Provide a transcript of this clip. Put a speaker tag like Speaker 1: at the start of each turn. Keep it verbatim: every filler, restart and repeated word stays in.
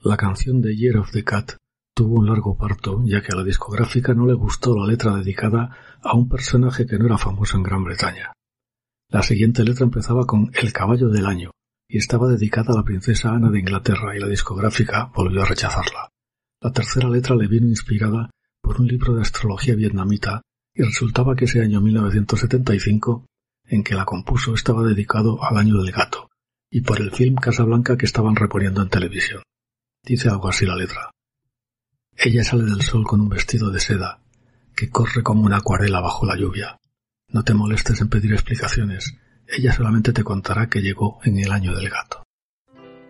Speaker 1: La canción de Year of the Cat tuvo un largo parto, ya que a la discográfica no le gustó la letra dedicada a un personaje que no era famoso en Gran Bretaña. La siguiente letra empezaba con El caballo del año y estaba dedicada a la princesa Ana de Inglaterra y la discográfica volvió a rechazarla. La tercera letra le vino inspirada por un libro de astrología vietnamita y resultaba que ese año mil novecientos setenta y cinco, en que la compuso, estaba dedicado al año del gato y por el film Casablanca que estaban reponiendo en televisión. Dice algo así la letra. Ella sale del sol con un vestido de seda que corre como una acuarela bajo la lluvia. No te molestes en pedir explicaciones, ella solamente te contará que llegó en el año del gato.